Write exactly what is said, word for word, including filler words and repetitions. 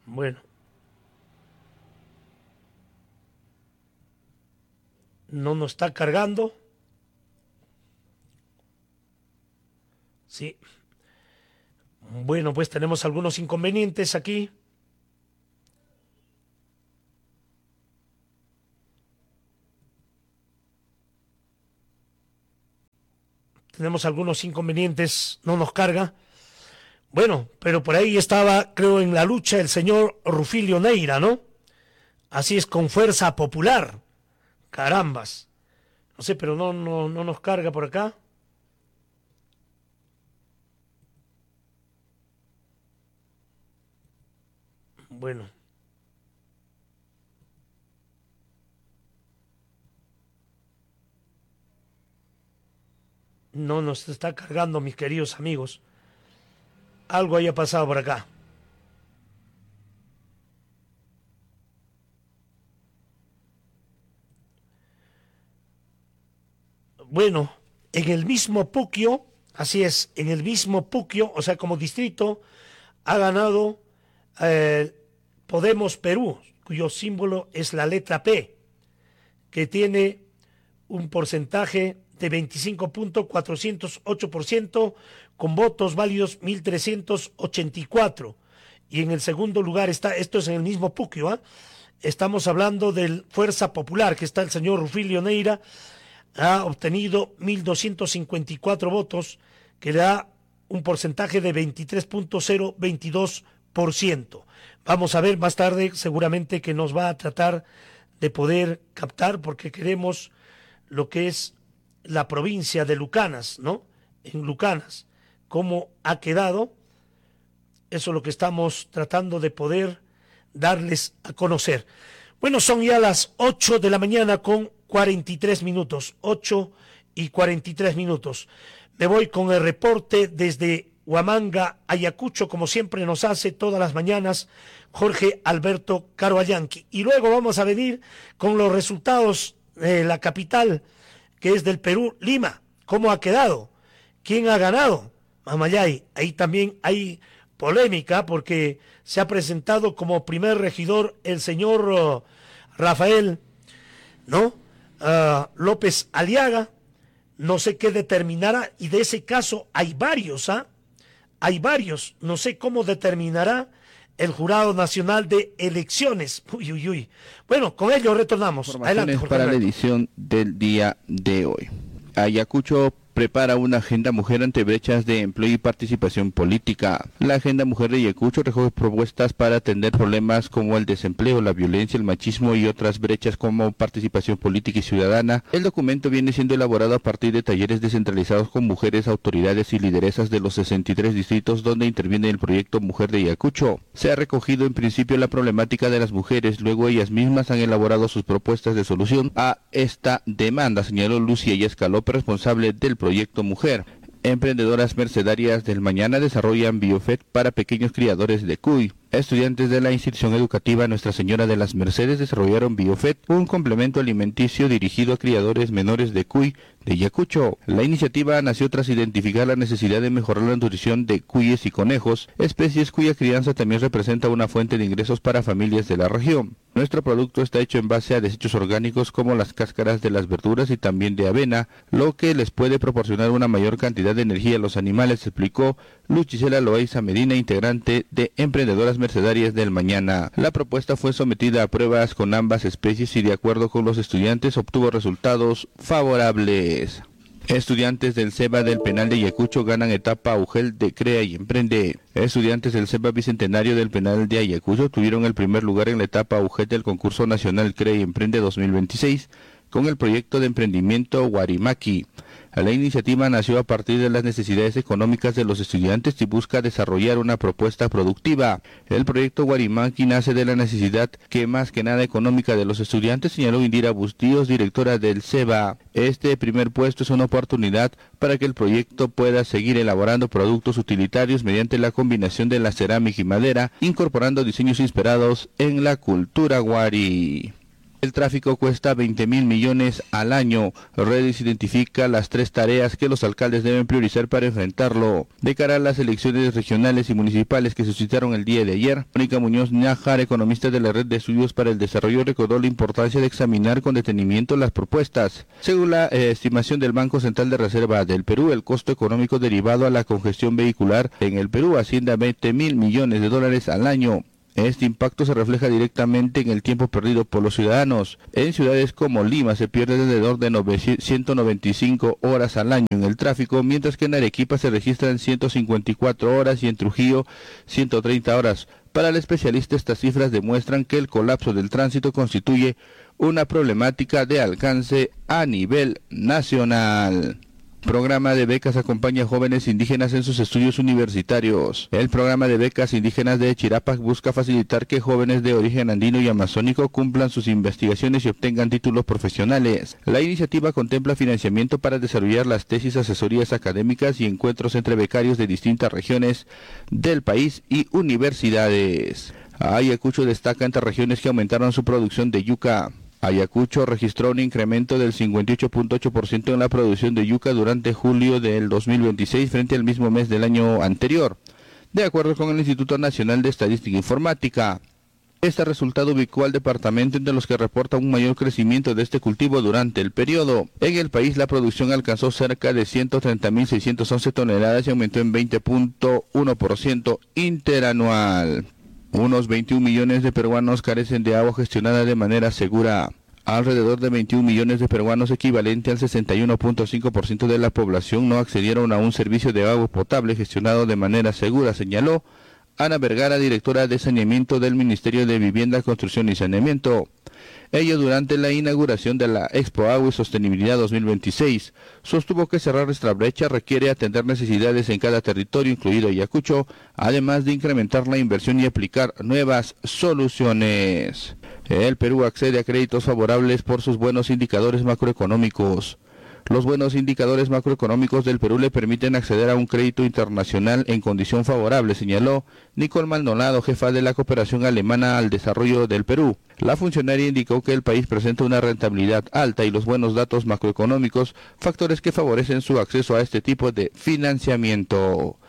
Bueno. No nos está cargando. Sí. Bueno, pues tenemos algunos inconvenientes aquí. Tenemos algunos inconvenientes, no nos carga. Bueno, pero por ahí estaba, creo, en la lucha el señor Rufilio Neira, ¿no? Así es, con Fuerza Popular. Carambas. No sé, pero no, no, no nos carga por acá. Bueno. No nos está cargando, mis queridos amigos. Algo haya pasado por acá. Bueno, en el mismo Puquio, así es, en el mismo Puquio, o sea, como distrito, ha ganado eh, Podemos Perú, cuyo símbolo es la letra P, que tiene un porcentaje de veinticinco punto cuatrocientos ocho por ciento, con votos válidos mil trescientos ochenta y cuatro. Y en el segundo lugar está, esto es en el mismo Puquio, ¿eh? Estamos hablando del Fuerza Popular, que está el señor Rufilio Neira, ha obtenido mil doscientos cincuenta y cuatro votos, que le da un porcentaje de veintitrés punto cero veintidós por ciento. Vamos a ver más tarde, seguramente que nos va a tratar de poder captar, porque queremos lo que es la provincia de Lucanas, ¿no? En Lucanas, cómo ha quedado, eso es lo que estamos tratando de poder darles a conocer. Bueno, son ya las ocho de la mañana con cuarenta y tres minutos, ocho y cuarenta y tres minutos. Me voy con el reporte desde Huamanga, Ayacucho, como siempre nos hace todas las mañanas Jorge Alberto Caroayanqui. Y luego vamos a venir con los resultados de la capital, que es del Perú, Lima. ¿Cómo ha quedado? ¿Quién ha ganado? Mamayay, ahí también hay polémica porque se ha presentado como primer regidor el señor uh, Rafael, ¿no? Uh, López Aliaga. No sé qué determinará, y de ese caso hay varios, ¿ah? Hay varios, no sé cómo determinará el Jurado Nacional de Elecciones. Uy, uy, uy. Bueno, con ello retornamos. Adelante, Jorge para Alberto. La edición del día de hoy. Ayacucho prepara una agenda mujer ante brechas de empleo y participación política. La agenda mujer de Ayacucho recoge propuestas para atender problemas como el desempleo, la violencia, el machismo y otras brechas como participación política y ciudadana. El documento viene siendo elaborado a partir de talleres descentralizados con mujeres, autoridades y lideresas de los sesenta y tres distritos donde interviene el proyecto Mujer de Ayacucho. Se ha recogido en principio la problemática de las mujeres, luego ellas mismas han elaborado sus propuestas de solución a esta demanda, señaló Lucia Yescalope, responsable del proyecto Proyecto Mujer. Emprendedoras mercedarias del mañana desarrollan biofet para pequeños criadores de cuy. Estudiantes de la institución educativa Nuestra Señora de las Mercedes desarrollaron biofet, un complemento alimenticio dirigido a criadores menores de cuy de Ayacucho. La iniciativa nació tras identificar la necesidad de mejorar la nutrición de cuyes y conejos, especies cuya crianza también representa una fuente de ingresos para familias de la región. Nuestro producto está hecho en base a desechos orgánicos como las cáscaras de las verduras y también de avena, lo que les puede proporcionar una mayor cantidad de energía a los animales, explicó Luchisela Loaiza Medina, integrante de Emprendedoras Mercedarias del Mañana. La propuesta fue sometida a pruebas con ambas especies y de acuerdo con los estudiantes obtuvo resultados favorables. Estudiantes del CEBA del Penal de Ayacucho ganan etapa Augel de Crea y Emprende. Estudiantes del CEBA Bicentenario del Penal de Ayacucho obtuvieron el primer lugar en la etapa Augel del concurso nacional Crea y Emprende dos mil veintiséis con el proyecto de emprendimiento Guarimaki. La iniciativa nació a partir de las necesidades económicas de los estudiantes y busca desarrollar una propuesta productiva. El proyecto Guarimaki nace de la necesidad que más que nada económica de los estudiantes, señaló Indira Bustíos, directora del CEBA. Este primer puesto es una oportunidad para que el proyecto pueda seguir elaborando productos utilitarios mediante la combinación de la cerámica y madera, incorporando diseños inspirados en la cultura guari. El tráfico cuesta veinte mil millones al año. Redis identifica las tres tareas que los alcaldes deben priorizar para enfrentarlo. De cara a las elecciones regionales y municipales que se suscitaron el día de ayer, Mónica Muñoz Nájar, economista de la Red de Estudios para el Desarrollo, recordó la importancia de examinar con detenimiento las propuestas. Según la eh, estimación del Banco Central de Reserva del Perú, el costo económico derivado a la congestión vehicular en el Perú asciende a veinte mil millones de dólares al año. Este impacto se refleja directamente en el tiempo perdido por los ciudadanos. En ciudades como Lima se pierde alrededor de ciento noventa y cinco horas al año en el tráfico, mientras que en Arequipa se registran ciento cincuenta y cuatro horas y en Trujillo ciento treinta horas. Para el especialista, estas cifras demuestran que el colapso del tránsito constituye una problemática de alcance a nivel nacional. Programa de becas acompaña a jóvenes indígenas en sus estudios universitarios. El programa de becas indígenas de Chirapac busca facilitar que jóvenes de origen andino y amazónico cumplan sus investigaciones y obtengan títulos profesionales. La iniciativa contempla financiamiento para desarrollar las tesis, asesorías académicas y encuentros entre becarios de distintas regiones del país y universidades. Ayacucho destaca entre regiones que aumentaron su producción de yuca. Ayacucho registró un incremento del cincuenta y ocho punto ocho por ciento en la producción de yuca durante julio del dos mil veintiséis frente al mismo mes del año anterior, de acuerdo con el Instituto Nacional de Estadística e Informática. Este resultado ubicó al departamento entre los que reporta un mayor crecimiento de este cultivo durante el periodo. En el país la producción alcanzó cerca de ciento treinta mil seiscientas once toneladas y aumentó en veinte punto uno por ciento interanual. Unos veintiún millones de peruanos carecen de agua gestionada de manera segura. Alrededor de veintiún millones de peruanos, equivalente al sesenta y uno punto cinco por ciento de la población, no accedieron a un servicio de agua potable gestionado de manera segura, señaló Ana Vergara, directora de saneamiento del Ministerio de Vivienda, Construcción y Saneamiento. Ello durante la inauguración de la Expo Agua y Sostenibilidad dos mil veintiséis. Sostuvo que cerrar esta brecha requiere atender necesidades en cada territorio, incluido Ayacucho, además de incrementar la inversión y aplicar nuevas soluciones. El Perú accede a créditos favorables por sus buenos indicadores macroeconómicos. Los buenos indicadores macroeconómicos del Perú le permiten acceder a un crédito internacional en condición favorable, señaló Nicole Maldonado, jefa de la cooperación alemana al desarrollo del Perú. La funcionaria indicó que el país presenta una rentabilidad alta y los buenos datos macroeconómicos, factores que favorecen su acceso a este tipo de financiamiento.